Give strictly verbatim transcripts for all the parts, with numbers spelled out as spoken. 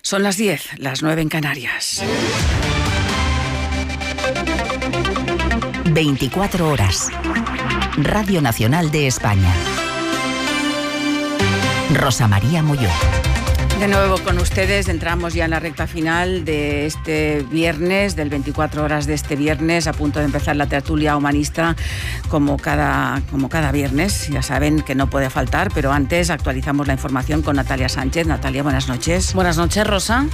Son las diez, las nueve en Canarias. veinticuatro horas. Radio Nacional de España. Rosa María Molló. De nuevo con ustedes, entramos ya en la recta final de este viernes, del veinticuatro horas de este viernes, a punto de empezar la tertulia humanista como cada, como cada viernes. Ya saben que no puede faltar, pero antes actualizamos la información con Natalia Sánchez. Natalia, buenas noches. Buenas noches, Rosa.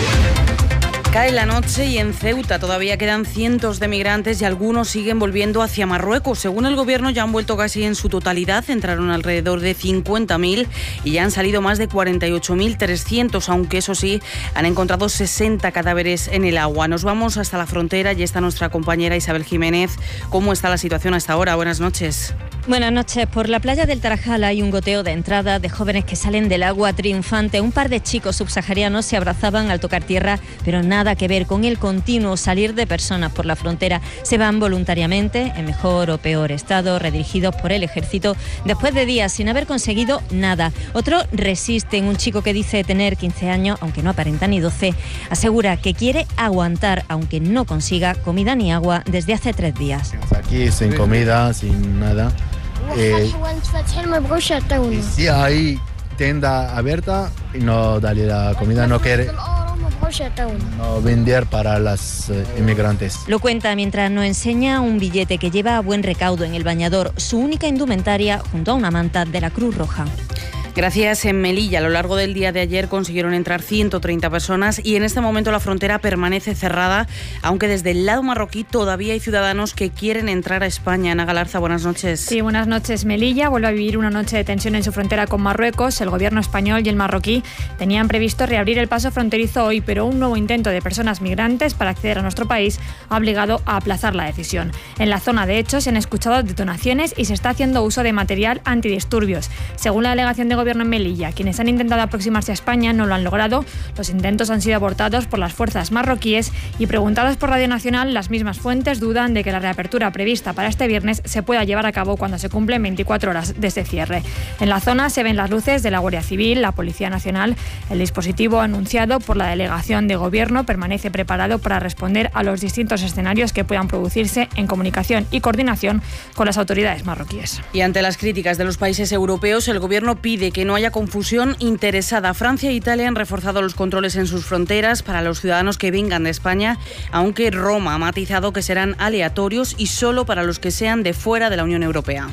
Cae la noche y en Ceuta todavía quedan cientos de migrantes y algunos siguen volviendo hacia Marruecos. Según el gobierno, ya han vuelto casi en su totalidad, entraron alrededor de cincuenta mil y ya han salido más de cuarenta y ocho mil trescientos, aunque eso sí, han encontrado sesenta cadáveres en el agua. Nos vamos hasta la frontera y está nuestra compañera Isabel Jiménez. ¿Cómo está la situación hasta ahora? Buenas noches. Buenas noches. Por la playa del Tarajal hay un goteo de entrada de jóvenes que salen del agua triunfante. Un par de chicos subsaharianos se abrazaban al tocar tierra, pero nada que ver con el continuo salir de personas por la frontera. Se van voluntariamente, en mejor o peor estado, redirigidos por el ejército, después de días sin haber conseguido nada. Otros resisten. Un chico que dice tener quince años, aunque no aparenta ni doce, asegura que quiere aguantar, aunque no consiga comida ni agua desde hace tres días. Aquí sin comida, sin nada. Eh, y si hay tienda abierta y no darle la comida, no quiere no vender para los eh, inmigrantes. Lo cuenta mientras nos enseña un billete que lleva a buen recaudo en el bañador, su única indumentaria junto a una manta de la Cruz Roja. Gracias. En Melilla, a lo largo del día de ayer consiguieron entrar ciento treinta personas y en este momento la frontera permanece cerrada, aunque desde el lado marroquí todavía hay ciudadanos que quieren entrar a España. Ana Galarza, buenas noches. Sí, buenas noches. Melilla vuelve a vivir una noche de tensión en su frontera con Marruecos. El gobierno español y el marroquí tenían previsto reabrir el paso fronterizo hoy, pero un nuevo intento de personas migrantes para acceder a nuestro país ha obligado a aplazar la decisión. En la zona, de hecho, se han escuchado detonaciones y se está haciendo uso de material antidisturbios. Según la delegación de gobierno en Melilla, quienes han intentado aproximarse a España no lo han logrado. Los intentos han sido abortados por las fuerzas marroquíes y, preguntados por Radio Nacional, las mismas fuentes dudan de que la reapertura prevista para este viernes se pueda llevar a cabo cuando se cumplen veinticuatro horas de ese cierre. En la zona se ven las luces de la Guardia Civil, la Policía Nacional. El dispositivo anunciado por la delegación de gobierno permanece preparado para responder a los distintos escenarios que puedan producirse en comunicación y coordinación con las autoridades marroquíes. Y ante las críticas de los países europeos, el gobierno pide que no haya confusión interesada. Francia e Italia han reforzado los controles en sus fronteras para los ciudadanos que vengan de España, aunque Roma ha matizado que serán aleatorios y solo para los que sean de fuera de la Unión Europea.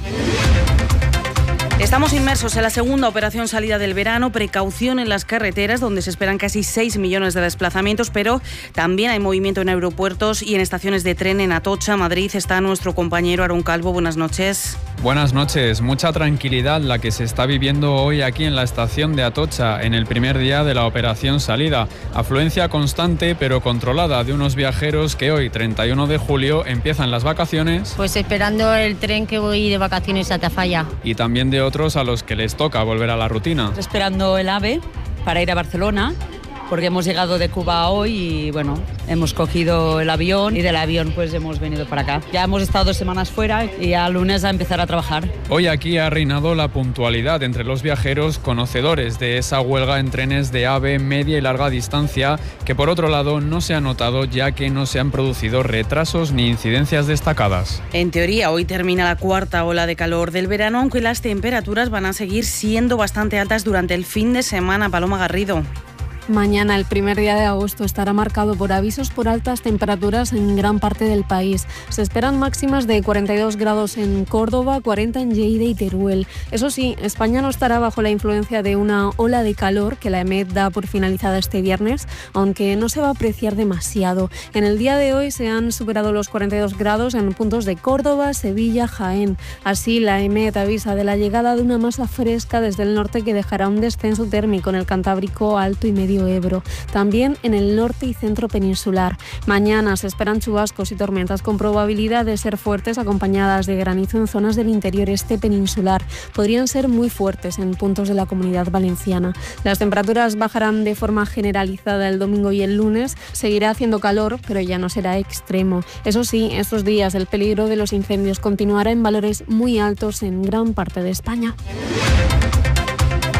Estamos inmersos en la segunda operación salida del verano, precaución en las carreteras, donde se esperan casi seis millones de desplazamientos, pero también hay movimiento en aeropuertos y en estaciones de tren en Atocha, Madrid. Está nuestro compañero Aarón Calvo. Buenas noches. Buenas noches. Mucha tranquilidad la que se está viviendo hoy aquí en la estación de Atocha, en el primer día de la operación salida. Afluencia constante pero controlada de unos viajeros que hoy, treinta y uno de julio, empiezan las vacaciones. Pues esperando el tren que voy de vacaciones a Tafalla. Y también de otros a los que les toca volver a la rutina. Esperando el AVE para ir a Barcelona, porque hemos llegado de Cuba hoy y bueno, hemos cogido el avión y del avión pues hemos venido para acá. Ya hemos estado dos semanas fuera y ya lunes a empezar a trabajar. Hoy aquí ha reinado la puntualidad entre los viajeros conocedores de esa huelga en trenes de AVE media y larga distancia, que por otro lado no se ha notado ya que no se han producido retrasos ni incidencias destacadas. En teoría hoy termina la cuarta ola de calor del verano, aunque las temperaturas van a seguir siendo bastante altas durante el fin de semana. Paloma Garrido. Mañana, el primer día de agosto, estará marcado por avisos por altas temperaturas en gran parte del país. Se esperan máximas de cuarenta y dos grados en Córdoba, cuarenta en Lleida y Teruel. Eso sí, España no estará bajo la influencia de una ola de calor que la EMET da por finalizada este viernes, aunque no se va a apreciar demasiado. En el día de hoy se han superado los cuarenta y dos grados en puntos de Córdoba, Sevilla, Jaén. Así, la EMET avisa de la llegada de una masa fresca desde el norte que dejará un descenso térmico en el Cantábrico alto y medio Ebro, también en el norte y centro peninsular. Mañana se esperan chubascos y tormentas con probabilidad de ser fuertes, acompañadas de granizo en zonas del interior este peninsular. Podrían ser muy fuertes en puntos de la Comunidad Valenciana. Las temperaturas bajarán de forma generalizada el domingo y el lunes. Seguirá haciendo calor, pero ya no será extremo. Eso sí, estos días el peligro de los incendios continuará en valores muy altos en gran parte de España.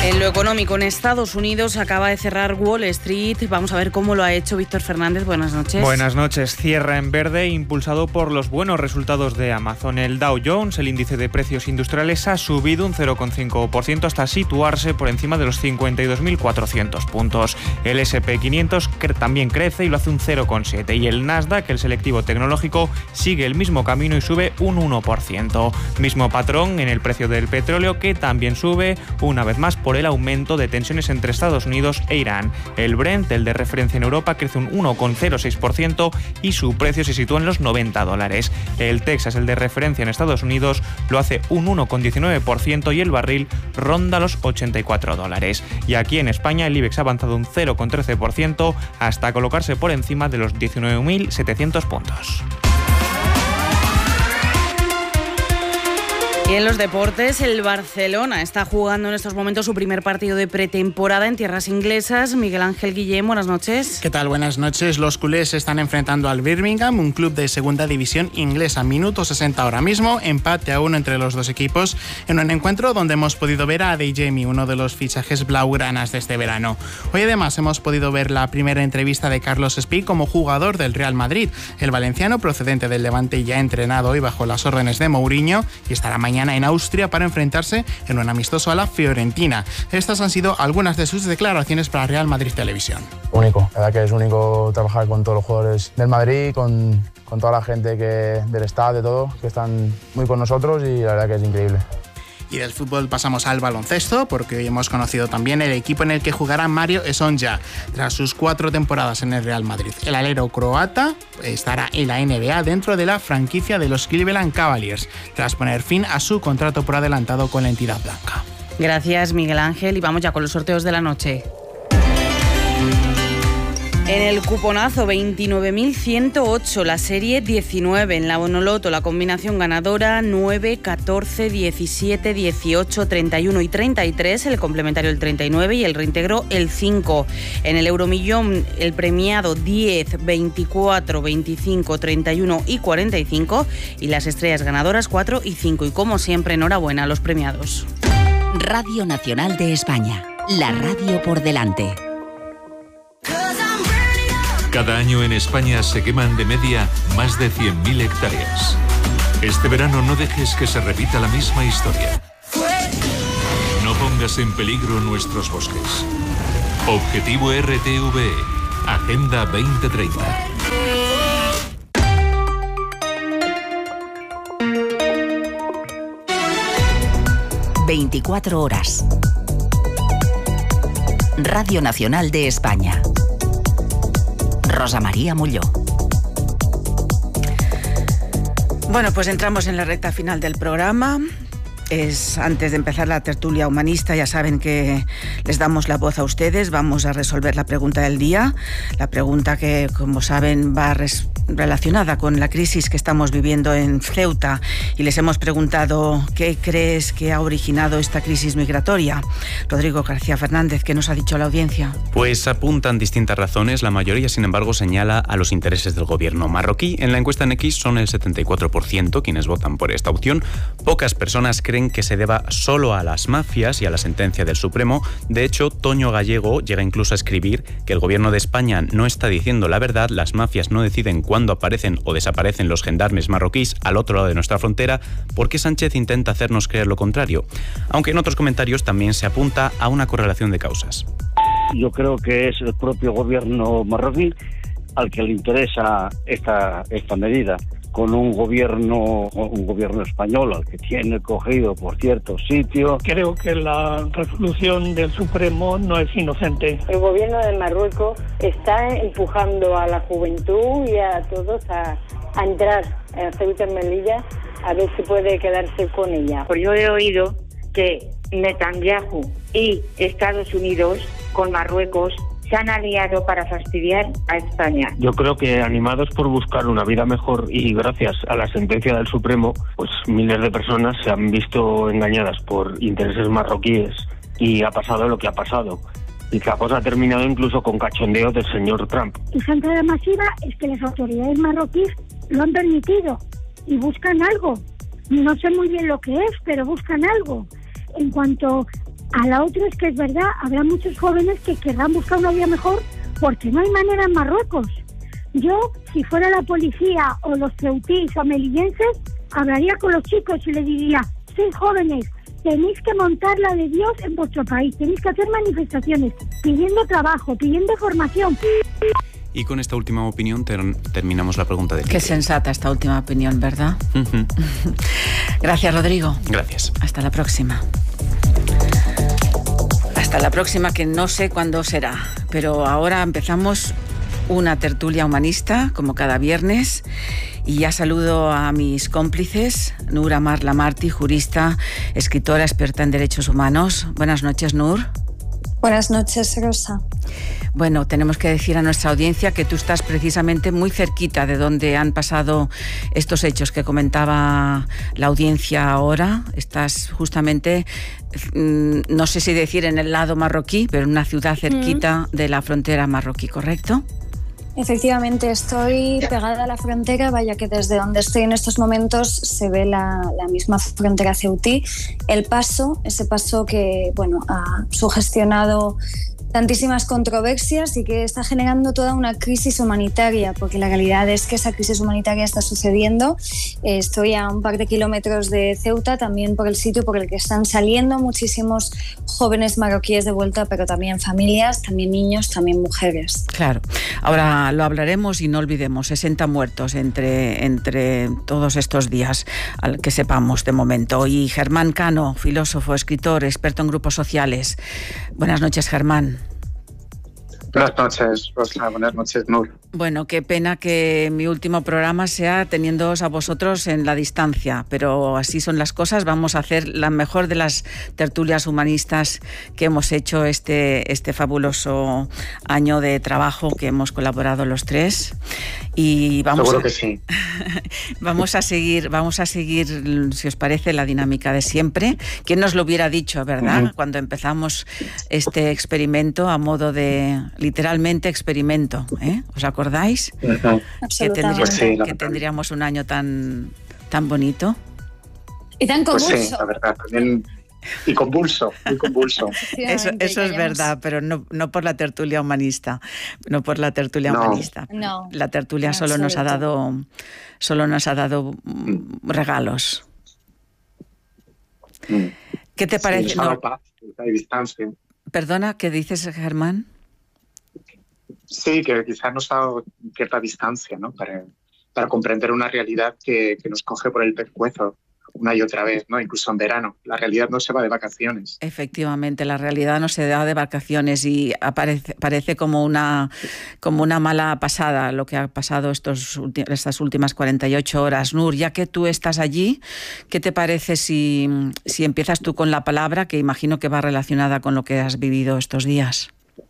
En lo económico, en Estados Unidos acaba de cerrar Wall Street. Vamos a ver cómo lo ha hecho Víctor Fernández. Buenas noches. Buenas noches. Cierra en verde, impulsado por los buenos resultados de Amazon. El Dow Jones, el índice de precios industriales, ha subido un cero coma cinco por ciento hasta situarse por encima de los cincuenta y dos mil cuatrocientos puntos. El ese and pe quinientos también crece y lo hace un cero coma siete por ciento. Y el Nasdaq, el selectivo tecnológico, sigue el mismo camino y sube un uno por ciento. Mismo patrón en el precio del petróleo, que también sube una vez más por el aumento de tensiones entre Estados Unidos e Irán. El Brent, el de referencia en Europa, crece un uno coma cero seis por ciento y su precio se sitúa en los noventa dólares. El Texas, el de referencia en Estados Unidos, lo hace un uno coma diecinueve por ciento y el barril ronda los ochenta y cuatro dólares. Y aquí en España el IBEX ha avanzado un cero coma trece por ciento hasta colocarse por encima de los diecinueve mil setecientos puntos. Y en los deportes, el Barcelona está jugando en estos momentos su primer partido de pretemporada en tierras inglesas. Miguel Ángel Guillén, buenas noches. ¿Qué tal? Buenas noches. Los culés se están enfrentando al Birmingham, un club de segunda división inglesa. Minuto sesenta ahora mismo, empate a uno entre los dos equipos, en un encuentro donde hemos podido ver a Adeyemi, uno de los fichajes blaugranas de este verano. Hoy además hemos podido ver la primera entrevista de Carlos Espí como jugador del Real Madrid. El valenciano, procedente del Levante, ya entrenado hoy bajo las órdenes de Mourinho y estará mañana en Austria para enfrentarse en un amistoso a la Fiorentina. Estas han sido algunas de sus declaraciones para Real Madrid Televisión. Único, la verdad que es único trabajar con todos los jugadores del Madrid, con, con toda la gente que, del staff, de todo, que están muy con nosotros y la verdad que es increíble. Y del fútbol pasamos al baloncesto, porque hoy hemos conocido también el equipo en el que jugará Mario Esonja tras sus cuatro temporadas en el Real Madrid. El alero croata estará en la N B A dentro de la franquicia de los Cleveland Cavaliers, tras poner fin a su contrato por adelantado con la entidad blanca. Gracias, Miguel Ángel, y vamos ya con los sorteos de la noche. En el cuponazo veintinueve mil ciento ocho, la serie diecinueve. En la Bonoloto, la combinación ganadora nueve, catorce, diecisiete, dieciocho, treinta y uno y treinta y tres, el complementario el treinta y nueve y el reintegro el cinco. En el Euromillón, el premiado diez, veinticuatro, veinticinco, treinta y uno y cuarenta y cinco y las estrellas ganadoras cuatro y cinco. Y como siempre, enhorabuena a los premiados. Radio Nacional de España, la radio por delante. Cada año en España se queman de media más de cien mil hectáreas. Este verano no dejes que se repita la misma historia. No pongas en peligro nuestros bosques. Objetivo R T V E, Agenda veinte treinta. veinticuatro horas. Radio Nacional de España. Rosa María Molló. Bueno, pues entramos en la recta final del programa. Es antes de empezar la tertulia humanista, ya saben que les damos la voz a ustedes. Vamos a resolver la pregunta del día. La pregunta que, como saben, va res- relacionada con la crisis que estamos viviendo en Ceuta. Y les hemos preguntado qué crees que ha originado esta crisis migratoria. Rodrigo García Fernández, ¿qué nos ha dicho la audiencia? Pues apuntan distintas razones. La mayoría, sin embargo, señala a los intereses del gobierno marroquí. En la encuesta en X son el setenta y cuatro por ciento quienes votan por esta opción. Pocas personas creen que se deba solo a las mafias y a la sentencia del Supremo. De hecho, Toño Gallego llega incluso a escribir que el gobierno de España no está diciendo la verdad, las mafias no deciden cuándo aparecen o desaparecen los gendarmes marroquíes al otro lado de nuestra frontera, porque Sánchez intenta hacernos creer lo contrario. Aunque en otros comentarios también se apunta a una correlación de causas. Yo creo que es el propio gobierno marroquí al que le interesa esta, esta medida, con un gobierno un gobierno español al que tiene cogido por ciertos sitios. Creo que la resolución del Supremo no es inocente. El gobierno de Marruecos está empujando a la juventud y a todos a, a entrar en Ceuta y Melilla a ver si puede quedarse con ella. Pues yo he oído que Netanyahu y Estados Unidos con Marruecos se han aliado para fastidiar a España. Yo creo que animados por buscar una vida mejor y gracias a la sentencia del Supremo, pues miles de personas se han visto engañadas por intereses marroquíes y ha pasado lo que ha pasado. Y la cosa ha terminado incluso con cachondeo del señor Trump. Y su entrada masiva es que las autoridades marroquíes lo han permitido y buscan algo. No sé muy bien lo que es, pero buscan algo. En cuanto A la otra es que es verdad, habrá muchos jóvenes que querrán buscar una vida mejor porque no hay manera en Marruecos. Yo, si fuera la policía o los ceutíes o melillenses, hablaría con los chicos y les diría: sois jóvenes, tenéis que montar la de Dios en vuestro país, tenéis que hacer manifestaciones, pidiendo trabajo, pidiendo formación. Y con esta última opinión ter- terminamos la pregunta de... Qué sensata esta última opinión, ¿verdad? Uh-huh. Gracias, Rodrigo. Gracias. Hasta la próxima. Hasta la próxima, que no sé cuándo será, pero ahora empezamos una tertulia humanista, como cada viernes, y ya saludo a mis cómplices, Nur Amar Lamarty, jurista, escritora, experta en derechos humanos. Buenas noches, Nur. Buenas noches, Rosa. Bueno, tenemos que decir a nuestra audiencia que tú estás precisamente muy cerquita de donde han pasado estos hechos que comentaba la audiencia ahora. Estás justamente, no sé si decir en el lado marroquí, pero en una ciudad cerquita mm. de la frontera marroquí, ¿correcto? Efectivamente, estoy pegada a la frontera, vaya que desde donde estoy en estos momentos se ve la, la misma frontera ceutí. El paso, ese paso que bueno, ha sugestionado tantísimas controversias y que está generando toda una crisis humanitaria, porque la realidad es que esa crisis humanitaria está sucediendo. Eh, estoy a un par de kilómetros de Ceuta, también por el sitio por el que están saliendo muchísimos jóvenes marroquíes de vuelta, pero también familias, también niños, también mujeres. Claro, ahora lo hablaremos y no olvidemos, sesenta muertos entre, entre todos estos días, al que sepamos de momento. Y Germán Cano, filósofo, escritor, experto en grupos sociales. Buenas noches, Germán. Buenas noches, Rosa. Buenas noches, Nur. Bueno, qué pena que mi último programa sea teniéndoos a vosotros en la distancia, pero así son las cosas. Vamos a hacer la mejor de las tertulias humanistas que hemos hecho este, este fabuloso año de trabajo que hemos colaborado los tres. Y vamos Seguro a, que sí. vamos a seguir, vamos a seguir, si os parece, la dinámica de siempre. ¿Quién nos lo hubiera dicho, verdad? Uh-huh. Cuando empezamos este experimento a modo de, literalmente, experimento, ¿eh? ¿Os acordáis? Uh-huh. Que, tendríamos, pues sí, que tendríamos un año tan, tan bonito. Y tan convulso. Pues sí, la verdad, también... Y convulso, muy convulso. Eso, eso es verdad, pero no, no por la tertulia humanista, no por la tertulia no. humanista. No. La tertulia no, solo nos ha dado, solo nos ha dado mm. regalos. Mm. ¿Qué te parece? Sí, no. Paz, hay distancia. Perdona, ¿qué dices, Germán? Sí, que quizás nos ha dado cierta distancia, ¿no? Para, para comprender una realidad que, que nos coge por el pescuezo una y otra vez, ¿no? Incluso en verano. La realidad no se va de vacaciones. Efectivamente, la realidad no se da de vacaciones y aparece, parece como una, como una mala pasada lo que ha pasado estos, estas últimas cuarenta y ocho horas. Nur, ya que tú estás allí, ¿qué te parece si, si empiezas tú con la palabra, que imagino que va relacionada con lo que has vivido estos días?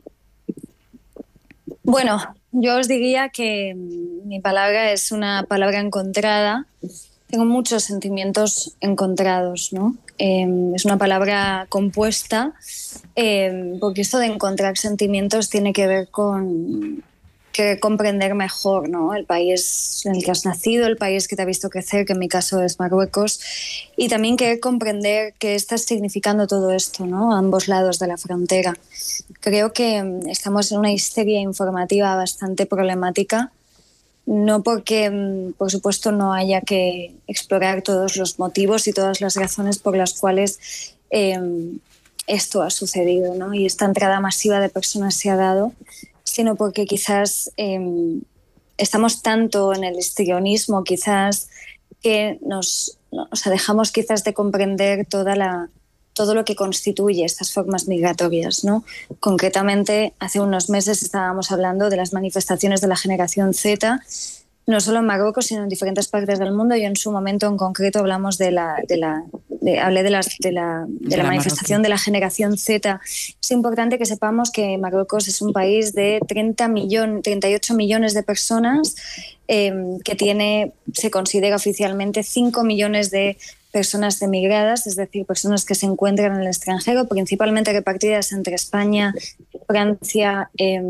Bueno, yo os diría que mi palabra es una palabra encontrada. Tengo muchos sentimientos encontrados, ¿no? Eh, es una palabra compuesta, eh, porque esto de encontrar sentimientos tiene que ver con que comprender mejor, ¿no? El país en el que has nacido, el país que te ha visto crecer, que en mi caso es Marruecos, y también querer comprender qué está significando todo esto, ¿no? A ambos lados de la frontera. Creo que estamos en una histeria informativa bastante problemática. No porque, por supuesto, no haya que explorar todos los motivos y todas las razones por las cuales eh, esto ha sucedido, ¿no? Y esta entrada masiva de personas se ha dado, sino porque quizás eh, estamos tanto en el histrionismo, quizás que nos, o sea, dejamos quizás de comprender toda la... todo lo que constituye estas formas migratorias, ¿no? Concretamente, hace unos meses estábamos hablando de las manifestaciones de la generación Z, no solo en Marruecos, sino en diferentes partes del mundo, y en su momento en concreto hablamos de la, de la, de, hablé de, las, de la, de de la, la manifestación Marroquí. De la generación Z. Es importante que sepamos que Marruecos es un país de treinta millones, treinta y ocho millones de personas, eh, que tiene, se considera oficialmente cinco millones de personas emigradas, es decir, personas que se encuentran en el extranjero, principalmente repartidas entre España, Francia, eh,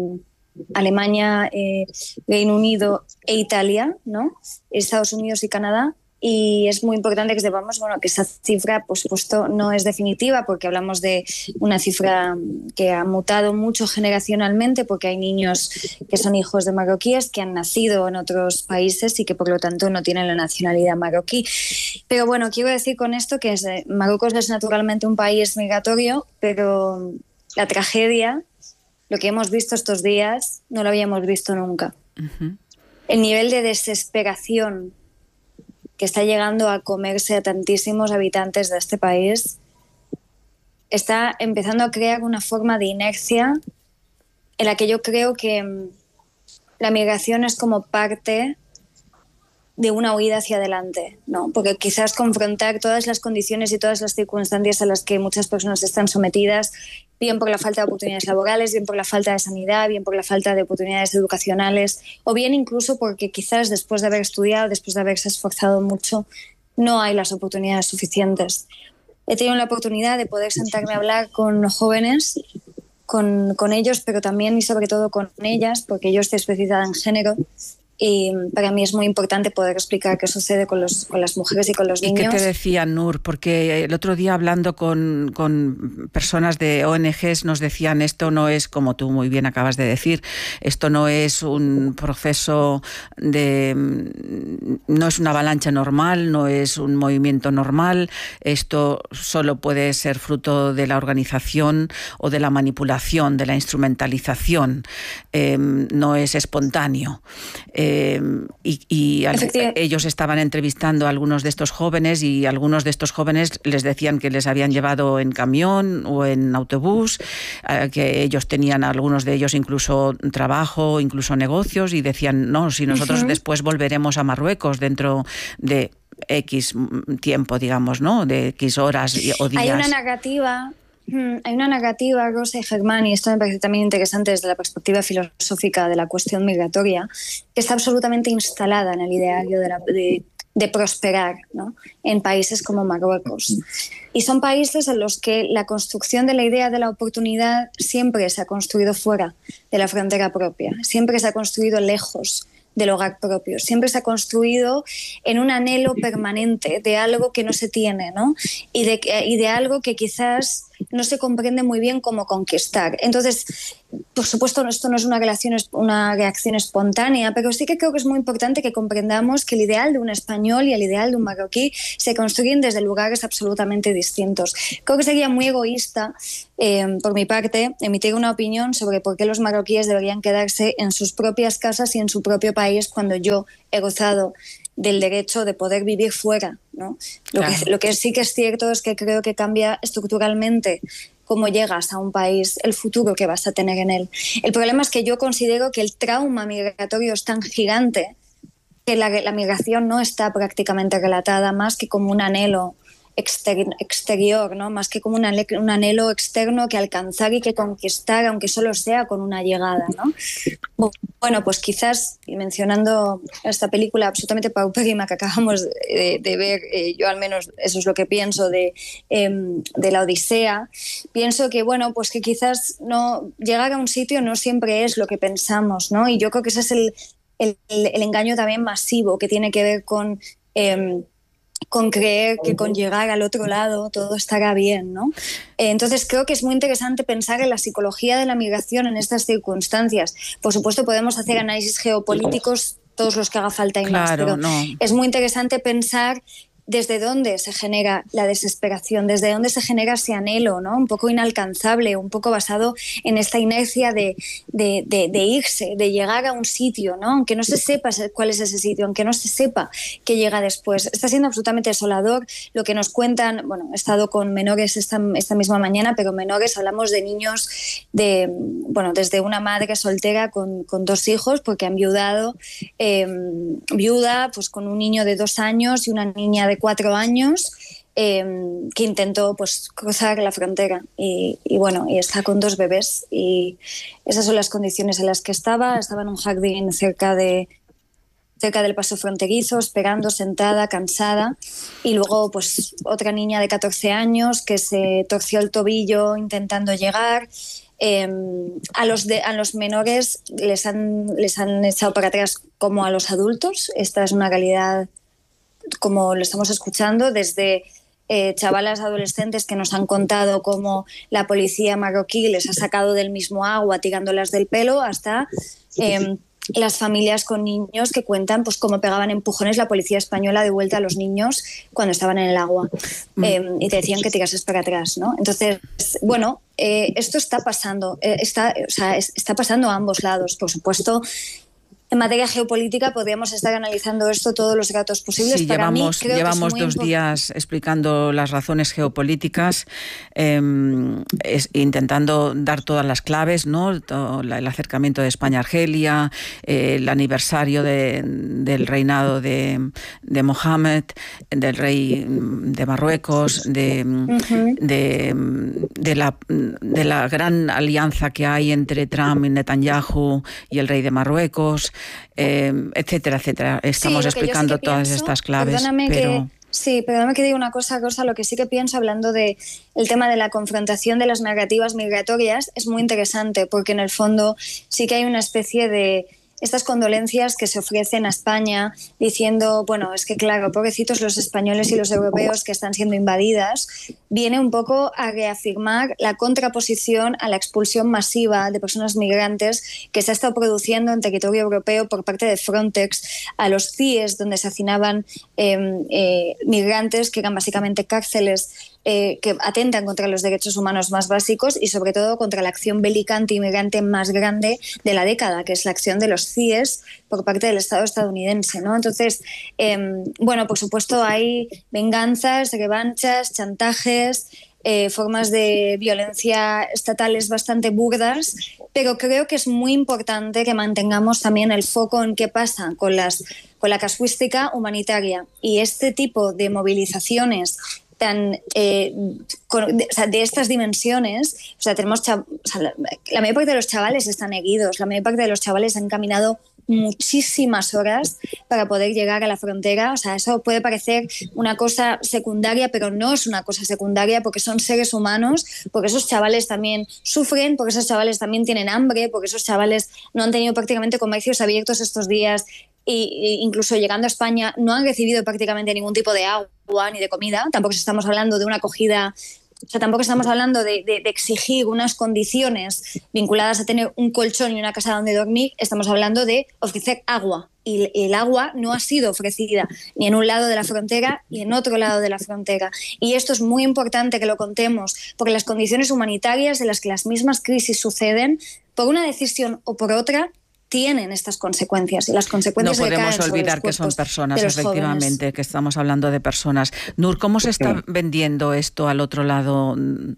Alemania, eh, Reino Unido e Italia, ¿no? Estados Unidos y Canadá, y es muy importante que sepamos, bueno, que esa cifra, por supuesto, no es definitiva, porque hablamos de una cifra que ha mutado mucho generacionalmente, porque hay niños que son hijos de marroquíes que han nacido en otros países y que por lo tanto no tienen la nacionalidad marroquí. Pero bueno, quiero decir con esto que es, Marruecos es naturalmente un país migratorio, pero la tragedia, lo que hemos visto estos días, no lo habíamos visto nunca. Uh-huh. El nivel de desesperación que está llegando a comerse a tantísimos habitantes de este país está empezando a crear una forma de inercia en la que yo creo que la migración es como parte de una huida hacia adelante, ¿no? Porque quizás confrontar todas las condiciones y todas las circunstancias a las que muchas personas están sometidas, bien por la falta de oportunidades laborales, bien por la falta de sanidad, bien por la falta de oportunidades educacionales, o bien incluso porque quizás después de haber estudiado, después de haberse esforzado mucho, no hay las oportunidades suficientes. He tenido la oportunidad de poder sentarme a hablar con los jóvenes, con, con ellos, pero también y sobre todo con ellas, porque yo estoy especializada en género. Y para mí es muy importante poder explicar qué sucede con, los, con las mujeres y con los niños. ¿Y qué te decían, Nur? Porque el otro día hablando con, con personas de O N Ges nos decían, esto no es, como tú muy bien acabas de decir, esto no es un proceso de... no es una avalancha normal, no es un movimiento normal, esto solo puede ser fruto de la organización o de la manipulación, de la instrumentalización, eh, no es espontáneo. Eh, y, y al, ellos estaban entrevistando a algunos de estos jóvenes y algunos de estos jóvenes les decían que les habían llevado en camión o en autobús, eh, que ellos tenían, algunos de ellos incluso trabajo, incluso negocios, y decían, no, si nosotros uh-huh. después volveremos a Marruecos dentro de X tiempo, digamos, ¿no? De X horas o días. Hay una narrativa... Hay una narrativa, Rosa y Germán, y esto me parece también interesante desde la perspectiva filosófica de la cuestión migratoria, que está absolutamente instalada en el ideario de, la, de, de prosperar, ¿no? En países como Marruecos. Y son países en los que la construcción de la idea de la oportunidad siempre se ha construido fuera de la frontera propia, siempre se ha construido lejos del hogar propio, siempre se ha construido en un anhelo permanente de algo que no se tiene, ¿no? Y de, y de algo que quizás no se comprende muy bien cómo conquistar. Entonces, por supuesto, esto no es una, relación, una reacción espontánea, pero sí que creo que es muy importante que comprendamos que el ideal de un español y el ideal de un marroquí se construyen desde lugares absolutamente distintos. Creo que sería muy egoísta, eh, por mi parte, emitir una opinión sobre por qué los marroquíes deberían quedarse en sus propias casas y en su propio país cuando yo he gozado del derecho de poder vivir fuera, ¿no? Lo, claro. que, lo que sí que es cierto es que creo que cambia estructuralmente cómo llegas a un país, el futuro que vas a tener en él. El problema es que yo considero que el trauma migratorio es tan gigante que la, la migración no está prácticamente relatada más que como un anhelo exterior, ¿no? Más que como un, anhelo, un anhelo externo que alcanzar y que conquistar, aunque solo sea con una llegada, ¿no? Bueno, pues quizás, y mencionando esta película absolutamente paupérrima que acabamos de, de ver, eh, yo al menos eso es lo que pienso de, eh, de la Odisea, pienso que, bueno, pues que quizás no, llegar a un sitio no siempre es lo que pensamos, ¿no? Y yo creo que ese es el, el, el engaño también masivo que tiene que ver con... Eh, con creer que con llegar al otro lado todo estará bien, ¿no? Entonces creo que es muy interesante pensar en la psicología de la migración en estas circunstancias. Por supuesto podemos hacer análisis geopolíticos todos los que haga falta y más, claro, pero no. es muy interesante pensar desde dónde se genera la desesperación, desde dónde se genera ese anhelo, ¿no? Un poco inalcanzable, un poco basado en esta inercia de, de, de, de irse, de llegar a un sitio, ¿no? Aunque no se sepa cuál es ese sitio, aunque no se sepa qué llega después. Está siendo absolutamente desolador lo que nos cuentan. Bueno, he estado con menores esta, esta misma mañana, pero menores, hablamos de niños de, bueno, desde una madre soltera con, con dos hijos, porque han viudado, eh, viuda, pues con un niño de dos años y una niña de cuatro años, eh, que intentó pues cruzar la frontera y, y bueno, y está con dos bebés y esas son las condiciones en las que estaba. Estaba en un jardín cerca de cerca del paso fronterizo, esperando, sentada, cansada, y luego pues otra niña de catorce años que se torció el tobillo intentando llegar. Eh, a, los de, a los menores les han, les han echado para atrás como a los adultos. Esta es una realidad como lo estamos escuchando, desde eh, chavalas adolescentes que nos han contado cómo la policía marroquí les ha sacado del mismo agua tirándolas del pelo, hasta eh, las familias con niños que cuentan pues cómo pegaban empujones la policía española de vuelta a los niños cuando estaban en el agua eh, y te decían que tirases para atrás, ¿no? Entonces, bueno, eh, esto está pasando, eh, está, o sea, es, está pasando a ambos lados, por supuesto. En materia geopolítica podríamos estar analizando esto todos los datos posibles. Sí, Para llevamos, mí, creo llevamos que es muy dos días explicando las razones geopolíticas, eh, es, intentando dar todas las claves, ¿no? Todo la, el acercamiento de España a Argelia, eh, el aniversario de, del reinado de, de Mohammed, del rey de Marruecos, de, uh-huh. de, de, la, de la gran alianza que hay entre Trump y Netanyahu y el rey de Marruecos. Eh, etcétera, etcétera. Estamos sí, explicando sí que todas pienso, estas claves. Perdóname pero... que, sí, perdóname que diga una cosa, cosa, lo que sí que pienso hablando de el tema de la confrontación de las narrativas migratorias es muy interesante, porque en el fondo sí que hay una especie de estas condolencias que se ofrecen a España diciendo, bueno, es que claro, pobrecitos los españoles y los europeos que están siendo invadidas, viene un poco a reafirmar la contraposición a la expulsión masiva de personas migrantes que se ha estado produciendo en territorio europeo por parte de Frontex a los C I E S, donde se hacinaban eh, eh, migrantes, que eran básicamente cárceles Eh, que atentan contra los derechos humanos más básicos y sobre todo contra la acción bélica anti-inmigrante más grande de la década, que es la acción de los C I E S por parte del Estado estadounidense, ¿no? Entonces, eh, bueno, por supuesto hay venganzas, revanchas, chantajes, eh, formas de violencia estatales bastante burdas, pero creo que es muy importante que mantengamos también el foco en qué pasa con, las, con la casuística humanitaria, y este tipo de movilizaciones tan, eh, con, de, o sea, de estas dimensiones, o sea, tenemos chav- o sea, la, la mayor parte de los chavales están heridos, la mayor parte de los chavales han caminado muchísimas horas para poder llegar a la frontera. O sea, eso puede parecer una cosa secundaria, pero no es una cosa secundaria, porque son seres humanos, porque esos chavales también sufren, porque esos chavales también tienen hambre, porque esos chavales no han tenido prácticamente comercios abiertos estos días. Y incluso llegando a España no han recibido prácticamente ningún tipo de agua ni de comida. Tampoco estamos hablando de una acogida, o sea, tampoco estamos hablando de, de, de exigir unas condiciones vinculadas a tener un colchón y una casa donde dormir. Estamos hablando de ofrecer agua, y el agua no ha sido ofrecida ni en un lado de la frontera ni en otro lado de la frontera. Y esto es muy importante que lo contemos, porque las condiciones humanitarias en las que las mismas crisis suceden, por una decisión o por otra, tienen estas consecuencias, y las consecuencias no podemos recaen olvidar sobre los que son personas, efectivamente, jóvenes. Que estamos hablando de personas. Nur, ¿cómo se está sí. vendiendo esto al otro lado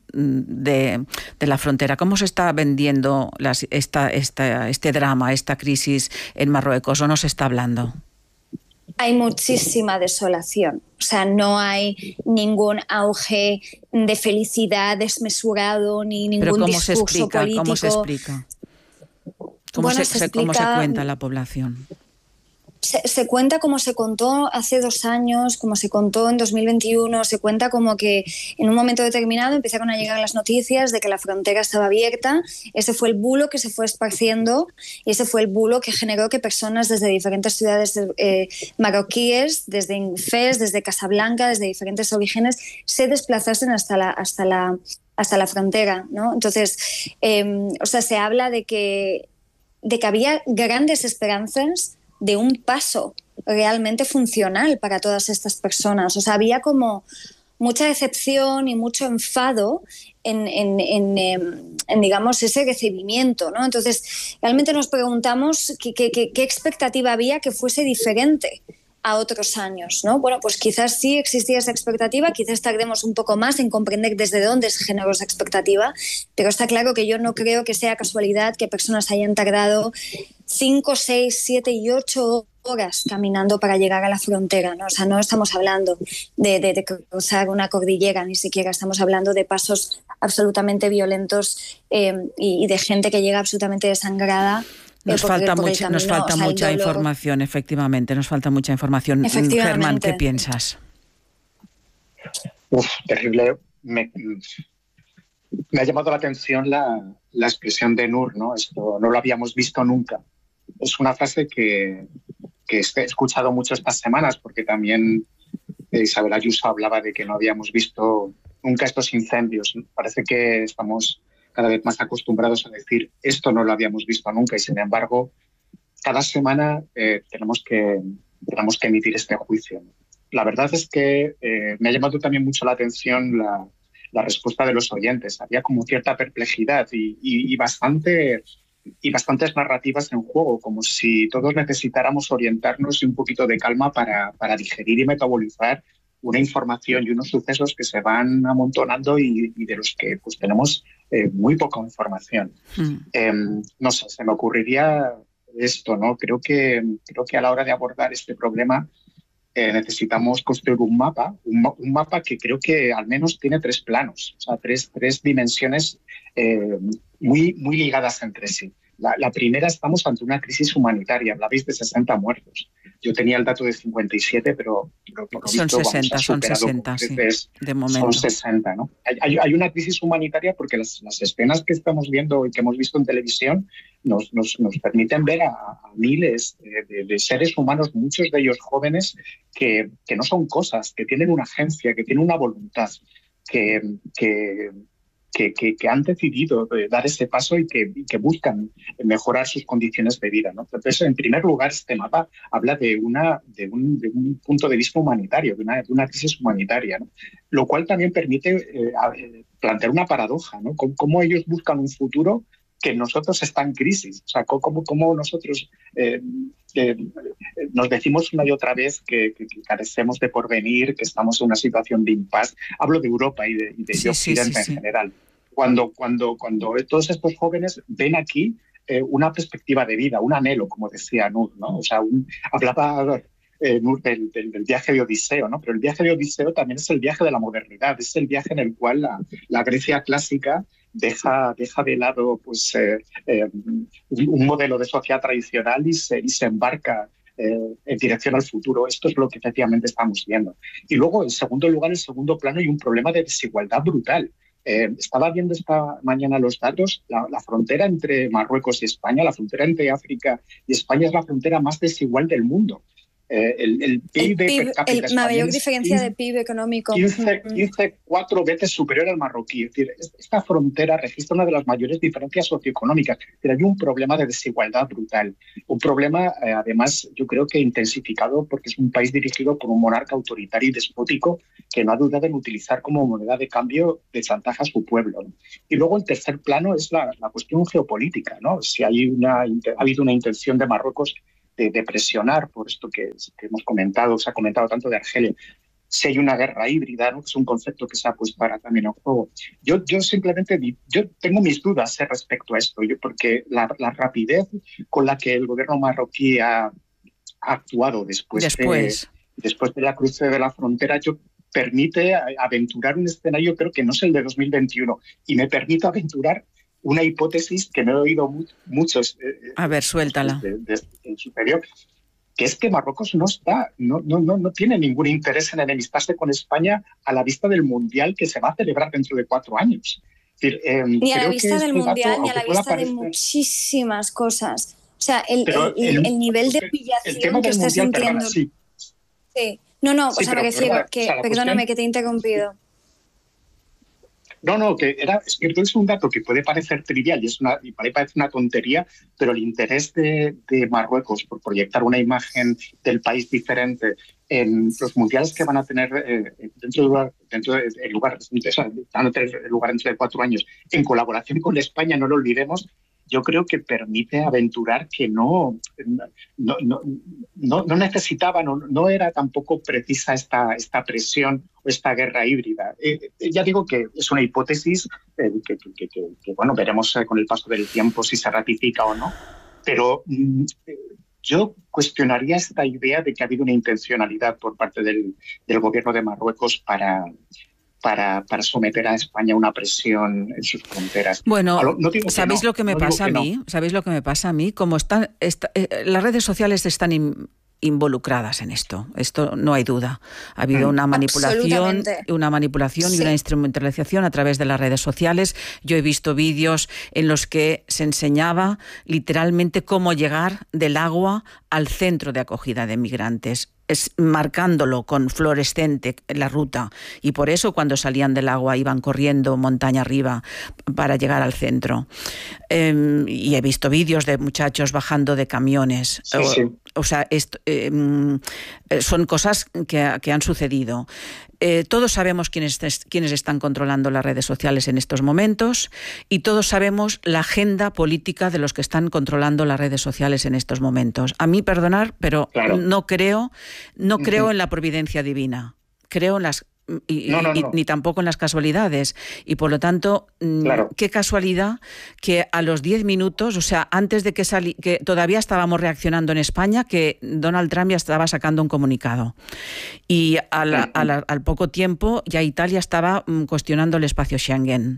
de, de la frontera? ¿Cómo se está vendiendo las, esta, esta, este drama, esta crisis en Marruecos? ¿O no se está hablando? Hay muchísima desolación. O sea, no hay ningún auge de felicidad desmesurado, ni ningún ¿Pero cómo discurso se explica, político. ¿Cómo se explica? ¿Cómo, bueno, se, se se, explica, ¿Cómo se cuenta a la población? Se, se cuenta como se contó hace dos años, como se contó en dos mil veintiuno, se cuenta como que en un momento determinado empezaron a llegar las noticias de que la frontera estaba abierta. Ese fue el bulo que se fue esparciendo, y ese fue el bulo que generó que personas desde diferentes ciudades eh, marroquíes, desde Fez, desde Casablanca, desde diferentes orígenes, se desplazasen hasta la, hasta la, hasta la frontera, ¿no? Entonces, eh, o sea, se habla de que de que había grandes esperanzas de un paso realmente funcional para todas estas personas. O sea, había como mucha decepción y mucho enfado en, en, en, en digamos, ese recibimiento, ¿no? Entonces, realmente nos preguntamos qué, qué, qué expectativa había que fuese diferente a otros años, ¿no? Bueno, pues quizás sí existía esa expectativa, quizás tardemos un poco más en comprender desde dónde se generó esa expectativa, pero está claro que yo no creo que sea casualidad que personas hayan tardado cinco, seis, siete y ocho horas caminando para llegar a la frontera, ¿no? O sea, no estamos hablando de, de, de cruzar una cordillera, ni siquiera estamos hablando de pasos absolutamente violentos eh, y, y de gente que llega absolutamente desangrada. Nos eh, falta porque, mucha, porque nos camino, falta o sea, mucha información, efectivamente, nos falta mucha información. Germán, ¿qué piensas? Uf, terrible. Me, me ha llamado la atención la, la expresión de Nur, ¿no? Esto no lo habíamos visto nunca. Es una frase que, que he escuchado mucho estas semanas, porque también Isabel Ayuso hablaba de que no habíamos visto nunca estos incendios. Parece que estamos cada vez más acostumbrados a decir esto no lo habíamos visto nunca, y sin embargo cada semana eh, tenemos, que, tenemos que emitir este juicio. La verdad es que eh, me ha llamado también mucho la atención la, la respuesta de los oyentes. Había como cierta perplejidad y, y, y, bastante, y bastantes narrativas en juego, como si todos necesitáramos orientarnos y un poquito de calma para, para digerir y metabolizar una información y unos sucesos que se van amontonando y, y de los que pues, tenemos eh, muy poca información. Mm. Eh, no sé, se me ocurriría esto, ¿no? Creo que, creo que a la hora de abordar este problema eh, necesitamos construir un mapa, un, un mapa que creo que al menos tiene tres planos, o sea, tres, tres dimensiones eh, muy, muy ligadas entre sí. La, la primera, estamos ante una crisis humanitaria. Hablabais de sesenta muertos. Yo tenía el dato de cincuenta y siete, pero, pero por lo son visto, sesenta, vamos, son sesenta, sí, de momento. Son sesenta, ¿no? Hay, hay una crisis humanitaria porque las, las escenas que estamos viendo y que hemos visto en televisión nos, nos, nos permiten ver a, a miles de, de, de seres humanos, muchos de ellos jóvenes, que, que no son cosas, que tienen una agencia, que tienen una voluntad, que... que Que, que, que han decidido dar ese paso y que, y que buscan mejorar sus condiciones de vida, ¿no? Entonces, en primer lugar, este mapa habla de, una, de, un, de un punto de vista humanitario, de una, de una crisis humanitaria, ¿no? Lo cual también permite eh, plantear una paradoja, ¿no? Cómo, cómo ellos buscan un futuro que nosotros está en crisis. O sea, cómo, cómo nosotros eh, eh, nos decimos una y otra vez que, que, que carecemos de porvenir, que estamos en una situación de impasse. Hablo de Europa y de, y de sí, Occidente sí, sí, en sí. general. Cuando, cuando, cuando todos estos jóvenes ven aquí eh, una perspectiva de vida, un anhelo, como decía Nur, ¿no? O sea, un, hablaba eh, Nur del, del, del viaje de Odiseo, ¿no? Pero el viaje de Odiseo también es el viaje de la modernidad, es el viaje en el cual la, la Grecia clásica deja, deja de lado pues, eh, eh, un modelo de sociedad tradicional y se, y se embarca Eh, en dirección al futuro. Esto es lo que efectivamente estamos viendo. Y luego, en segundo lugar, en segundo plano, hay un problema de desigualdad brutal. Eh, estaba viendo esta mañana los datos, la, la frontera entre Marruecos y España, la frontera entre África y España es la frontera más desigual del mundo. Eh, el, el P I B el P I B, per cápita el mayor es diferencia quince, de P I B económico. quince, quince, cuatro veces superior al marroquí. Es decir, esta frontera registra una de las mayores diferencias socioeconómicas. Pero hay un problema de desigualdad brutal. Un problema, eh, además, yo creo que intensificado porque es un país dirigido por un monarca autoritario y despótico que no ha dudado en utilizar como moneda de cambio de chantaje a su pueblo, ¿no? Y luego el tercer plano es la, la cuestión geopolítica, ¿no? Si hay una, ha habido una intención de Marruecos De, de presionar por esto que, que hemos comentado, se ha comentado tanto de Argelia, si hay una guerra híbrida, ¿no? Que es un concepto que se ha puesto ahora también en juego. Yo, yo simplemente yo tengo mis dudas eh, respecto a esto, yo, porque la, la rapidez con la que el gobierno marroquí ha, ha actuado después, después. De, después de la cruce de la frontera, yo permite aventurar un escenario, creo que no es el de dos mil veintiuno, y me permite aventurar una hipótesis que me he oído mu muchos eh, a ver, suéltala de, de, de superior, que es que Marruecos no está, no, no, no, no tiene ningún interés en enemistarse con España a la vista del Mundial que se va a celebrar dentro de cuatro años. Es decir, eh, ni a la creo vista que del este Mundial, dato, ni a la aunque pueda vista parecer, de muchísimas cosas. O sea, el, pero el, el, el nivel de el humillación tema que del estás mundial, sintiendo. Perdona, sí. Sí. No, no, Sí, o sea, pero, me refiero perdona, que, o sea, la perdóname cuestión- que te he interrumpido. No, no, que era, es, que es un dato que puede parecer trivial y, es una, y parece una tontería, pero el interés de, de Marruecos por proyectar una imagen del país diferente en los mundiales que van a tener eh, dentro del lugar, dentro del lugar, o sea, van a tener lugar dentro de cuatro años, en colaboración con España, no lo olvidemos, yo creo que permite aventurar que no, no, no, no, no necesitaba, no, no era tampoco precisa esta, esta presión o esta guerra híbrida. Eh, ya digo que es una hipótesis eh, que, que, que, que, que, bueno, veremos eh, con el paso del tiempo si se ratifica o no, pero mm, yo cuestionaría esta idea de que ha habido una intencionalidad por parte del, del gobierno de Marruecos para... Para, para someter a España a una presión en sus fronteras. Bueno, no digo que ¿sabéis no, lo que me no digo pasa que a mí? no. ¿Sabéis lo que me pasa a mí? Como están, está, eh, las redes sociales están in, involucradas en esto. Esto no hay duda. Ha habido una manipulación, una manipulación sí. y una instrumentalización a través de las redes sociales. Yo he visto vídeos en los que se enseñaba literalmente cómo llegar del agua al centro de acogida de migrantes, es marcándolo con fluorescente la ruta, y por eso cuando salían del agua iban corriendo montaña arriba para llegar al centro. Eh, y he visto vídeos de muchachos bajando de camiones. Sí, sí. O, o sea, esto, eh, son cosas que, que han sucedido. Eh, todos sabemos quiénes, quiénes están controlando las redes sociales en estos momentos, y todos sabemos la agenda política de los que están controlando las redes sociales en estos momentos. A mí, perdonar, pero claro. no creo, no creo uh-huh. en la providencia divina. Creo en las Y, no, no, no. Y, ni tampoco en las casualidades, y por lo tanto claro. qué casualidad que a los diez minutos, o sea, antes de que sali, que todavía estábamos reaccionando en España, que Donald Trump ya estaba sacando un comunicado, y a la, a la, al poco tiempo ya Italia estaba um, cuestionando el espacio Schengen.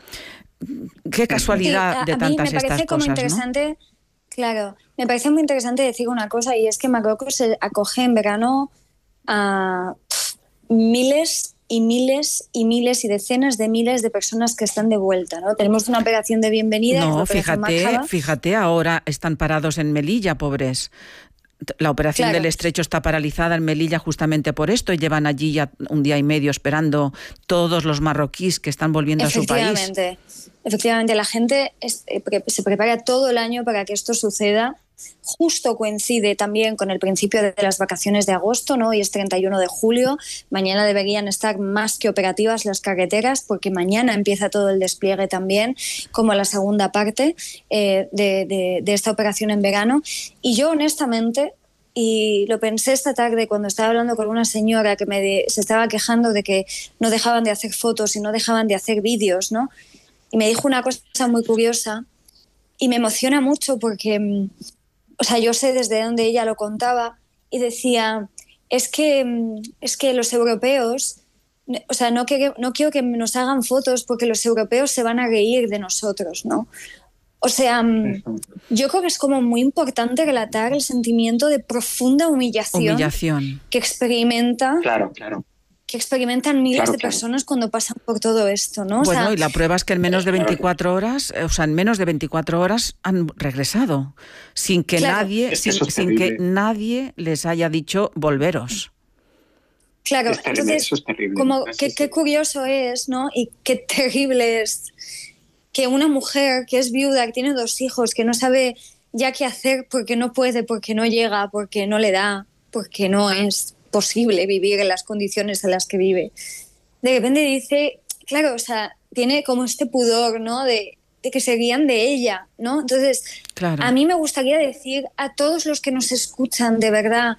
Qué casualidad sí, a, de a tantas mí me estas parece como cosas, interesante, ¿no? Claro, me parece muy interesante decir una cosa, y es que Marruecos se acoge en verano a miles y miles y miles y decenas de miles de personas que están de vuelta, ¿no? Tenemos una operación de bienvenida. No, que es fíjate, Marjaba. fíjate, ahora están parados en Melilla, pobres. La operación claro. del Estrecho está paralizada en Melilla justamente por esto, y llevan allí ya un día y medio esperando todos los marroquíes que están volviendo a su país. Efectivamente, efectivamente, la gente es, eh, se prepara todo el año para que esto suceda. Justo coincide también con el principio de las vacaciones de agosto, ¿no? Hoy es treinta y uno de julio, mañana deberían estar más que operativas las carreteras, porque mañana empieza todo el despliegue también, como la segunda parte eh, de, de, de esta operación en verano. Y yo honestamente, y lo pensé esta tarde cuando estaba hablando con una señora que me de, se estaba quejando de que no dejaban de hacer fotos y no dejaban de hacer vídeos, ¿no? Y me dijo una cosa muy curiosa y me emociona mucho porque... O sea, yo sé desde dónde ella lo contaba, y decía, es que, es que los europeos, o sea, no, que, no quiero que nos hagan fotos porque los europeos se van a reír de nosotros, ¿no? O sea, yo creo que es como muy importante relatar el sentimiento de profunda humillación, humillación. que experimenta... Claro, claro. que experimentan miles claro, de claro. personas cuando pasan por todo esto, ¿no? Bueno, o sea, y la prueba es que en menos de veinticuatro horas, o sea, en menos de veinticuatro horas han regresado, sin que claro. nadie, es que sin, sin que nadie les haya dicho volveros. Claro, es terrible, entonces, eso es terrible. como es qué, qué curioso es, ¿no? Y qué terrible es que una mujer que es viuda, que tiene dos hijos, que no sabe ya qué hacer porque no puede, porque no llega, porque no le da, porque no es posible vivir en las condiciones en las que vive. De repente dice, claro, o sea, tiene como este pudor, ¿no? De, de que se guían de ella, ¿no? Entonces, claro. a mí me gustaría decir a todos los que nos escuchan, de verdad,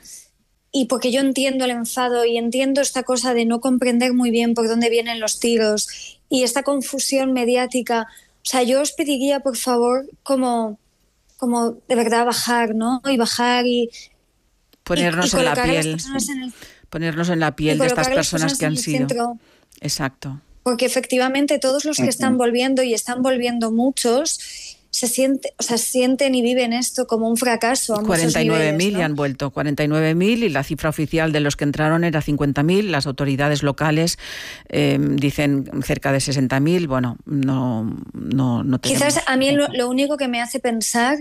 y porque yo entiendo el enfado y entiendo esta cosa de no comprender muy bien por dónde vienen los tiros y esta confusión mediática, o sea, yo os pediría, por favor, como, como de verdad bajar, ¿no? Y bajar y... Ponernos y, y en la piel, en el, ponernos en la piel de estas personas, personas que han sido. Centro, exacto. Porque efectivamente todos los que están volviendo, y están volviendo muchos, se siente, o sea, sienten y viven esto como un fracaso. cuarenta y nueve mil ¿no? y han vuelto, cuarenta y nueve mil, y la cifra oficial de los que entraron era cincuenta mil. Las autoridades locales eh, dicen cerca de sesenta mil. Bueno, no, no, no tenemos. Quizás a mí lo, lo único que me hace pensar...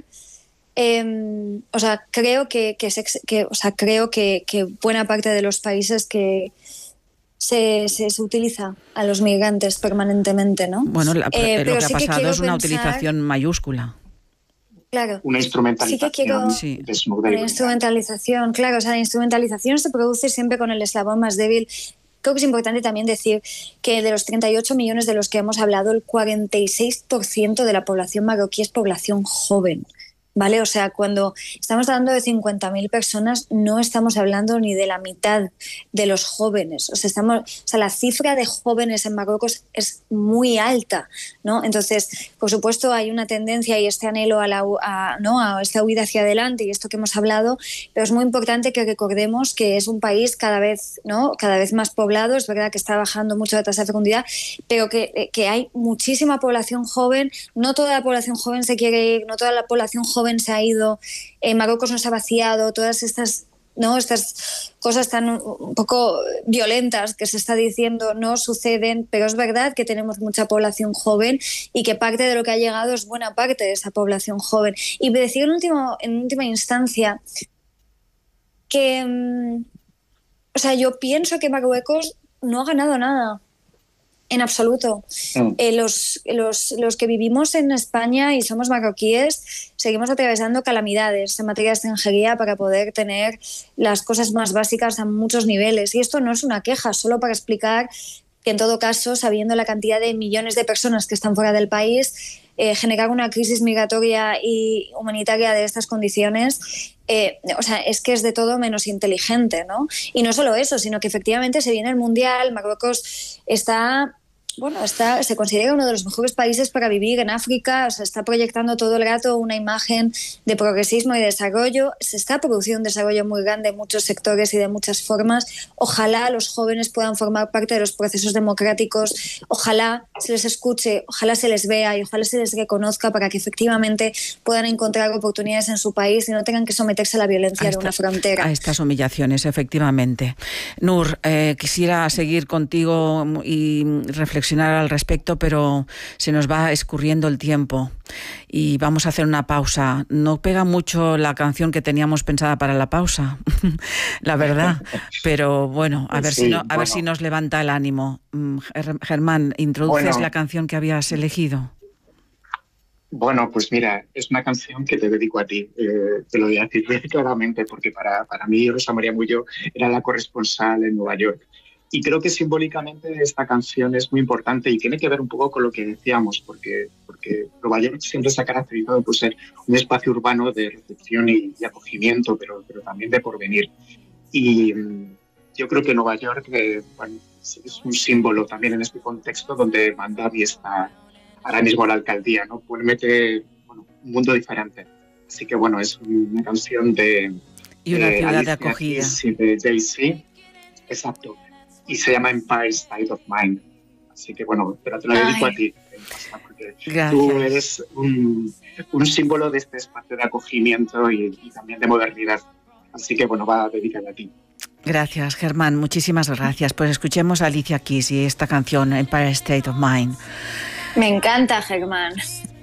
Eh, o sea, creo que, que, se, que, o sea, creo que, que buena parte de los países que se, se, se utiliza a los migrantes permanentemente, ¿no? Bueno, la, eh, lo que sí ha pasado que es una pensar, utilización mayúscula. Claro. Una instrumentalización. Sí que quiero, sí. Una instrumentalización, claro. O sea, la instrumentalización se produce siempre con el eslabón más débil. Creo que es importante también decir que de los treinta y ocho millones de los que hemos hablado, el cuarenta y seis por ciento de la población marroquí es población joven. ¿Vale? O sea, cuando estamos hablando de cincuenta mil personas, no estamos hablando ni de la mitad de los jóvenes. O sea, estamos, o sea, la cifra de jóvenes en Marruecos es muy alta, ¿no? Entonces, por supuesto, hay una tendencia y este anhelo a, la, a, ¿no? a esta huida hacia adelante y esto que hemos hablado, pero es muy importante que recordemos que es un país cada vez, ¿no? cada vez más poblado. Es verdad que está bajando mucho la tasa de fecundidad, pero que, que hay muchísima población joven. No toda la población joven se quiere ir, no toda la población joven se ha ido, eh, Marruecos nos ha vaciado, todas estas ¿no? Estas cosas tan un poco violentas que se está diciendo no suceden, pero es verdad que tenemos mucha población joven y que parte de lo que ha llegado es buena parte de esa población joven. Y decir en, último, en última instancia que, o sea, yo pienso que Marruecos no ha ganado nada. En absoluto. Mm. Eh, los, los, los que vivimos en España y somos marroquíes seguimos atravesando calamidades en materia de extranjería para poder tener las cosas más básicas a muchos niveles. Y esto no es una queja, solo para explicar que en todo caso, sabiendo la cantidad de millones de personas que están fuera del país, eh, generar una crisis migratoria y humanitaria de estas condiciones, eh, o sea, es que es de todo menos inteligente, ¿no? Y no solo eso, sino que efectivamente se viene el Mundial, Marruecos está... Bueno, está, se considera uno de los mejores países para vivir en África, se está proyectando todo el rato una imagen de progresismo y desarrollo, se está produciendo un desarrollo muy grande en muchos sectores y de muchas formas. Ojalá los jóvenes puedan formar parte de los procesos democráticos, ojalá se les escuche, ojalá se les vea y ojalá se les reconozca para que efectivamente puedan encontrar oportunidades en su país y no tengan que someterse a la violencia de una frontera. A estas humillaciones, efectivamente. Nur, eh, quisiera seguir contigo y reflexionar al respecto, pero se nos va escurriendo el tiempo y vamos a hacer una pausa. No pega mucho la canción que teníamos pensada para la pausa, la verdad, pero bueno, a ver, sí, si, no, a bueno. ver si nos levanta el ánimo. Germán, ¿introduces bueno, la canción que habías elegido? Bueno, pues mira, es una canción que te dedico a ti, eh, te lo voy a decir claramente, porque para, para mí Rosa María Mullo era la corresponsal en Nueva York. Y creo que simbólicamente esta canción es muy importante y tiene que ver un poco con lo que decíamos, porque, porque Nueva York siempre se ha caracterizado por ser un espacio urbano de recepción y, y acogimiento, pero, pero también de porvenir. Y yo creo que Nueva York eh, bueno, es un símbolo también en este contexto donde Mandavi está ahora mismo en la alcaldía, ¿no? Promete bueno, un mundo diferente. Así que bueno, es una canción de... Y una de ciudad Alicia de acogida. Keys y de Jay-Z. Exacto. Y se llama Empire State of Mind. Así que bueno, pero te lo dedico Ay. a ti, porque Gracias. tú eres un, un símbolo de este espacio de acogimiento y, y también de modernidad. Así que bueno, va dedicada a ti. Gracias, Germán. Muchísimas gracias. Pues escuchemos a Alicia Keys y esta canción, Empire State of Mind. Me encanta, Germán.